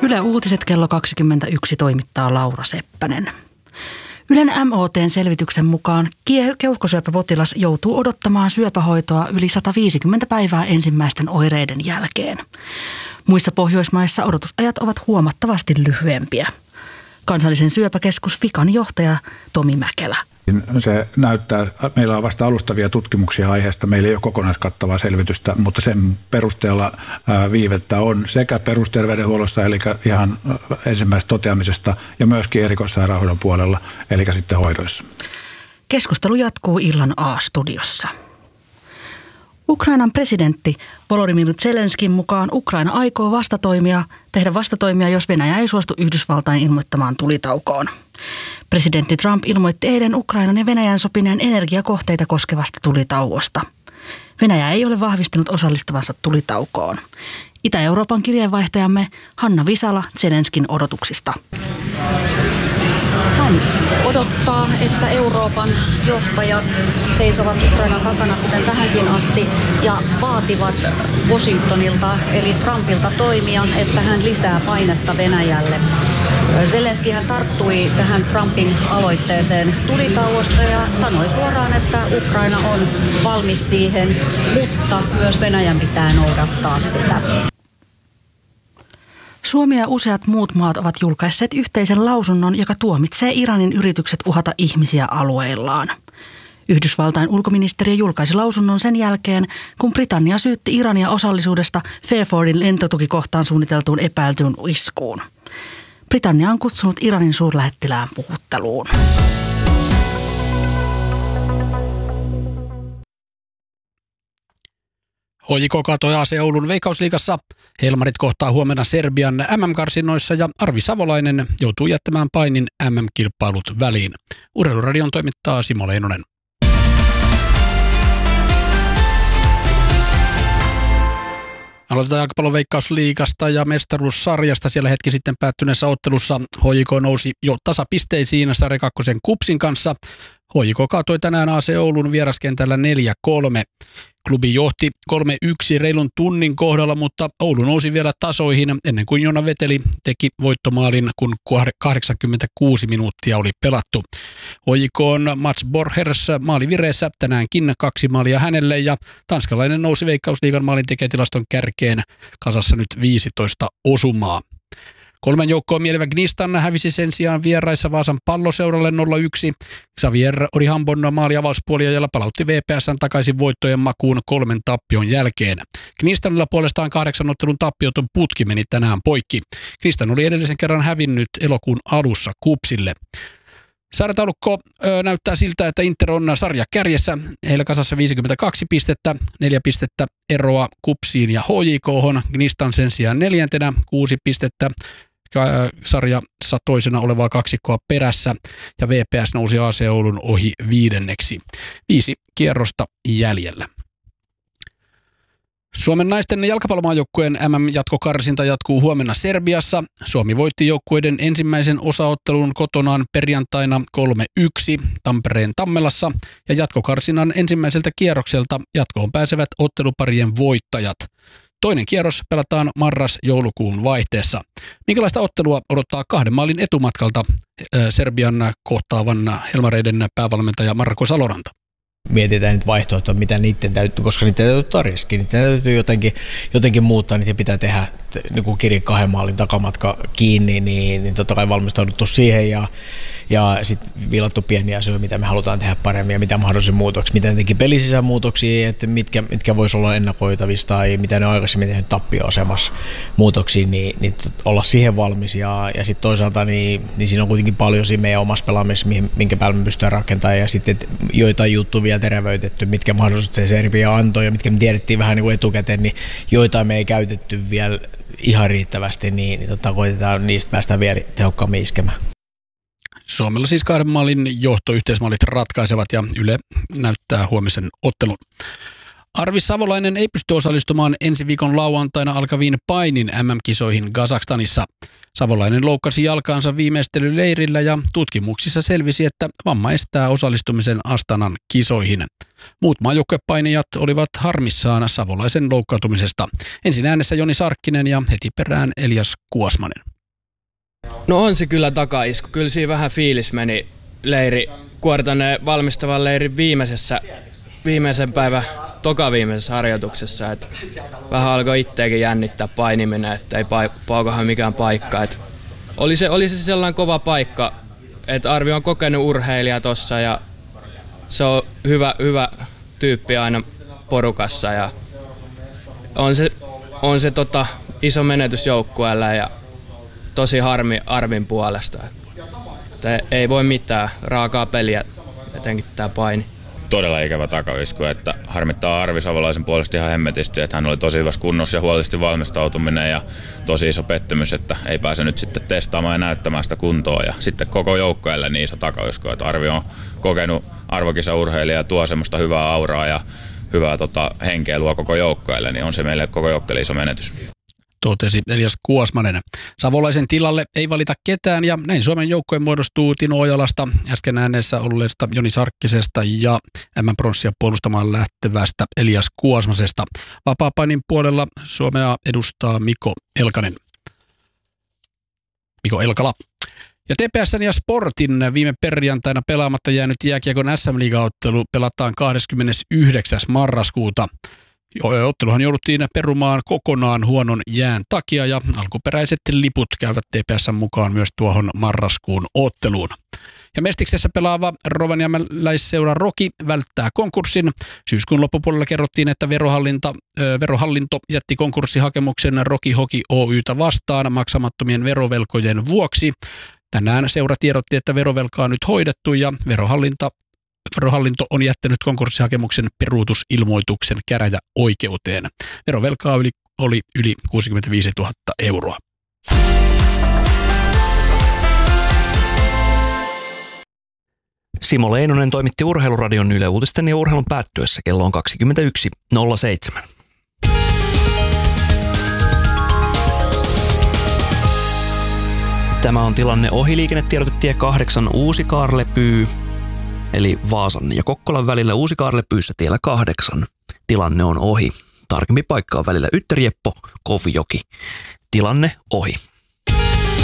Yle Uutiset kello 21 toimittaa Laura Seppänen. Ylen MOT:n selvityksen mukaan keuhkosyöpäpotilas joutuu odottamaan syöpähoitoa yli 150 päivää ensimmäisten oireiden jälkeen. Muissa Pohjoismaissa odotusajat ovat huomattavasti lyhyempiä. Kansallisen syöpäkeskus Fikan johtaja Tomi Mäkelä. Se näyttää, meillä on vasta alustavia tutkimuksia aiheesta, meillä ei ole kokonaiskattavaa selvitystä, mutta sen perusteella viivettä on sekä perusterveydenhuollossa, eli ihan ensimmäisestä toteamisesta, ja myöskin erikoissairaanhoidon puolella, eli sitten hoidoissa. Keskustelu jatkuu illan A-studiossa. Ukrainan presidentti Volodymyr Zelenskin mukaan Ukraina aikoo tehdä vastatoimia, jos Venäjä ei suostu Yhdysvaltain ilmoittamaan tulitaukoon. Presidentti Trump ilmoitti eilen Ukrainan ja Venäjän sopineen energiakohteita koskevasta tulitauosta. Venäjä ei ole vahvistanut osallistuvansa tulitaukoon. Itä-Euroopan kirjeenvaihtajamme Hanna Visala Zelenskin odotuksista. Hän odottaa, että Euroopan johtajat seisovat Ukrainan takana, kuten tähänkin asti, ja vaativat Washingtonilta eli Trumpilta toimia, että hän lisää painetta Venäjälle. Zelenski hän tarttui tähän Trumpin aloitteeseen tulitauosta ja sanoi suoraan, että Ukraina on valmis siihen, mutta myös Venäjän pitää noudattaa sitä. Suomi ja useat muut maat ovat julkaisseet yhteisen lausunnon, joka tuomitsee Iranin yritykset uhata ihmisiä alueillaan. Yhdysvaltain ulkoministeriö julkaisi lausunnon sen jälkeen, kun Britannia syytti Irania osallisuudesta Fairfordin lentotukikohtaan suunniteltuun epäiltyyn iskuun. Britannia on kutsunut Iranin suurlähettilään puhutteluun. HJK katoi AC Oulun Veikkausliigassa. Helmarit kohtaa huomenna Serbian MM-karsinnoissa ja Arvi Savolainen joutuu jättämään Painin MM-kilpailut väliin. Urheiluradion toimittaa Simo Leinonen. Aloitetaan jalkapallon Veikkausliigasta ja mestaruussarjasta. Siellä hetki sitten päättyneessä ottelussa HJK nousi jo tasapisteisiin sarja 2 KuPSin kanssa. HJK kaatoi tänään AC Oulun vieraskentällä 4-3. Klubi johti 3-1 reilun tunnin kohdalla, mutta Oulu nousi vielä tasoihin ennen kuin Jona Veteli teki voittomaalin, kun 86 minuuttia oli pelattu. HJK on Mats Borgers maalivireessä tänäänkin 2 maalia hänelle ja tanskalainen nousi Veikkausliigan maalintekijätilaston kärkeen kasassa nyt 15 osumaa. 3 joukkoon mielivä Gnistan hävisi sen sijaan vieraissa Vaasan Palloseuralle 0-1. Xavier Orihambon maaliavauspuoliajalla palautti VPS:n takaisin voittojen makuun 3 tappion jälkeen. Gnistanilla puolestaan 8 ottelun tappioton putki meni tänään poikki. Gnistan oli edellisen kerran hävinnyt elokuun alussa KuPSille. Sarjataulukko näyttää siltä, että Inter on sarja kärjessä. Heillä kasassa 52 pistettä, 4 pistettä eroa KuPSiin ja HJK:hon. Gnistan sen sijaan 4. 6 pistettä. Sarjassa toisena olevaa kaksikkoa perässä ja VPS nousi AC Oulun ohi 5. 5 kierrosta jäljellä. Suomen naisten jalkapallomaajoukkueen MM-jatkokarsinta jatkuu huomenna Serbiassa. Suomi voitti joukkueiden ensimmäisen osaottelun kotonaan perjantaina 3-1 Tampereen Tammelassa ja jatkokarsinnan ensimmäiseltä kierrokselta jatkoon pääsevät otteluparien voittajat. Toinen kierros pelataan marras-joulukuun vaihteessa. Minkälaista ottelua odottaa 2 maalin etumatkalta Serbian kohtaavan Helmareiden päävalmentaja Marko Saloranta? Mietitään nyt vaihtoehtoa, mitä niiden täytyy, koska niiden täytyy tarjoskin. Niiden täytyy jotenkin muuttaa, niitä pitää tehdä niin Kirin 2 maalin takamatka kiinni, niin totta kai valmistauduttu siihen ja sitten viilattu pieniä asioita, mitä me halutaan tehdä paremmin ja mitä mahdollisia muutoksia, mitä teki pelisisään muutoksia, että mitkä voisi olla ennakoitavissa tai mitä ne on aikaisemmin tehnyt tappio-asemassa muutoksia, niin olla siihen valmis ja sitten toisaalta niin siinä on kuitenkin paljon siinä meidän omassa pelaamisessa, minkä päälle me pystytään rakentamaan ja sitten joitain juttuja vielä terveytetty, mitkä mahdollisesti se Serbia antoi ja mitkä me tiedettiin vähän niin kuin etukäteen, niin joitain me ei käytetty vielä ihan riittävästi, niin koitetaan niistä päästä vielä tehokkaammin iskemään. Suomella siis 2 maalin johto-yhteismaalit ratkaisevat ja Yle näyttää huomisen ottelun. Arvi Savolainen ei pysty osallistumaan ensi viikon lauantaina alkaviin Painin MM-kisoihin Kazakstanissa. Savolainen loukkasi jalkaansa viimeistelyleirillä ja tutkimuksissa selvisi, että vamma estää osallistumisen Astanan kisoihin. Muut maajoukkuepainijat olivat harmissaan Savolaisen loukkaantumisesta. Ensin äänessä Joni Sarkkinen ja heti perään Elias Kuosmanen. No on se kyllä takaisku. Kyllä siinä vähän fiilis meni Kuortaneen valmistavan leirin viimeisen päivän tokaviimeisessä harjoituksessa. Et vähän alkoi itseäkin jännittää painiminen, että ei paukahan mikään paikka. Et oli se sellainen kova paikka, että Arvi on kokenut urheilija tossa ja se on hyvä tyyppi aina porukassa ja on se iso menetys joukkueelle ja tosi harmi Arvin puolesta. Ei voi mitään, raakaa peliä, etenkin tää paini. Todella ikävä takaisku, että harmittaa Arvi Savolaisen puolesta ihan hemmetisti, että hän oli tosi hyvässä kunnossa ja huolellisesti valmistautuminen ja tosi iso pettymys, että ei pääse nyt sitten testaamaan ja näyttämään sitä kuntoa ja sitten koko joukkueelle niin iso takaisku, että Arvi on kokenut arvokisaurheilija ja tuo semmoista hyvää auraa ja hyvää henkeä luo koko joukkueelle, niin on se meille koko joukkueelle iso menetys. Totesi Elias Kuosmanen. Savolaisen tilalle ei valita ketään ja näin Suomen joukkue muodostuu Tino Ojalasta, äsken äänessä olleesta Joni Sarkkisesta ja M-pronssia puolustamaan lähtevästä Elias Kuosmasesta. Vapaapainin puolella Suomea edustaa Mikko Elkala. Ja TPS:n ja Sportin viime perjantaina pelaamatta jäänyt jääkiekon SM-liigaottelu pelataan 29. marraskuuta. Otteluhan jouduttiin perumaan kokonaan huonon jään takia ja alkuperäiset liput käyvät TPS:n mukaan myös tuohon marraskuun otteluun. Ja Mestiksessä pelaava rovaniemeläisseura Roki välttää konkurssin. Syyskuun loppupuolella kerrottiin, että verohallinto jätti konkurssihakemuksen Roki Hoki Oy:tä vastaan maksamattomien verovelkojen vuoksi. Tänään seura tiedotti, että verovelkaa on nyt hoidettu ja verohallinto on jättänyt konkurssihakemuksen peruutusilmoituksen käräjäoikeuteen. Verovelkaa oli yli 65 000 euroa. Simo Leinonen toimitti Urheiluradion Yle Uutisten ja urheilun päättyessä. Kello on 21.07. Tämä on tilanne ohi liikennetiedotetie 8 Uusi-Kaarlepyy, eli Vaasan ja Kokkolan välillä Uusi-Kaarlepyyssä tiellä 8. Tilanne on ohi. Tarkempi paikka on välillä Ytterieppo, Kovioki. Tilanne ohi.